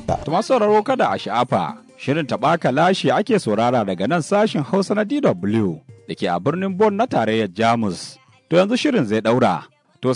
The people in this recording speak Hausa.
Tuma sauraro kada a sha'afa, shirin taɓa kalashi ake saurara daga nan sashin Hausa na DW da ke a birnin Bonn na tarayyar Jamus. To yanzu shirin zai ɗaura.